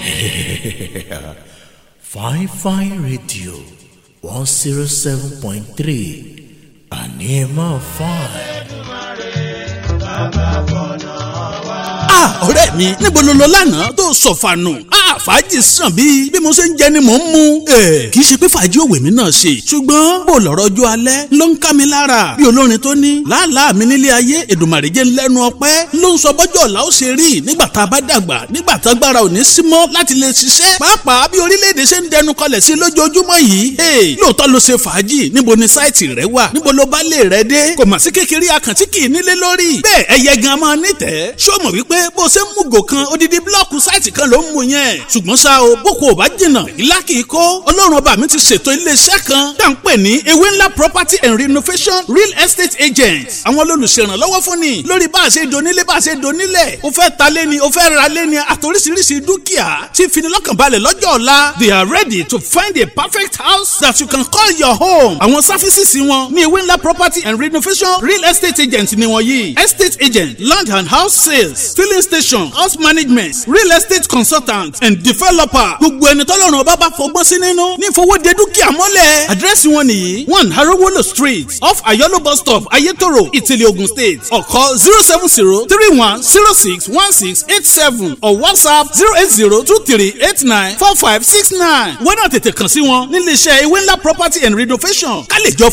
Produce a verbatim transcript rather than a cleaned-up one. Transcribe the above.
Fine Radio one zero seven point three àní ẹ máa fine. Ah, ọ̀rẹ́ mi níbo ló lọ lánàá tó sọ̀fànù? Ah, fàájì sàn bí bí mo ṣe ń jẹ ni mò ń mu. Ẹ kì í ṣe pé fàájì òwe mi náà ṣe ṣùgbọ́n bó lọ́rọ̀ ọjọ́ alẹ́ ló ń ká mi lára bí olórin tó ní làálàá mi nílé ayé Èdùmàrè jẹ́ lẹ́nu ọpẹ́ ló ń sọ bọ́jọ́ ọ̀la ó ṣe rí nígbà tá a bá dàgbà nígbà tá agbára ò ní sí mọ́ láti lè ṣiṣẹ́ pàápàá bí orílẹ̀-èdè ṣe ń dẹnu kọlẹ̀ sí lójoojúmọ́ yìí. Ee lóòótọ́ ló ṣe fàájì níbo ni sáìtì rẹ wà níbo ló bá lè rẹ dé kò mà sí kékeré àkàntí kì í nílé lórí bẹ́ẹ̀ ẹyẹ gan máa nítẹ̀ẹ́ ṣó mọ̀ wípé bó ṣe ń mú gò kan odidi blọọkù sáìtì kan ló ń mu yẹn ṣùgbọ́n ṣá o boko ò bá jìnnà ìlà kì í kó ọlọ́run ọba mi ti ṣètò iléeṣẹ́ kan tá à ń pè ní ewé ńlá property and renovation real estate agents àwọn olùṣèrànlọ́wọ́ fún ni lórí bá a ṣe donílé bá a ṣe donílẹ̀ o fẹ́ ta lé ni o fẹ́ ra lé ni àtòríṣiríṣi dúkìá tí finilọ́kànbalẹ̀ lọ́jọ́ ọ̀la they are ready to find a perfect house that you can call your home àwọn sáfísìsì wọn ní ewé ńlá property and renovation real estate agents ni wọ́n yìí estate agent land and house sales filling station house management real estate consultant and developer gbogbo ẹni tọ́lọ́run ọba bá fọgbọ́n sí nínú ní ìfowóde dúkìá mọ́lẹ̀ àdírẹ́sì wọn nìyí one Harowolo street off Ayolo bus stop Ayetoro Ìtìlẹ̀ Ogun state or call zero seven zero three one zero six one six eight seven or WhatsApp zero eight zero two three eight nine four five six nine wọ́n náà tètè kàn sí wọn nílé iṣẹ́ ewé ńlá property and renovation ká lè jọ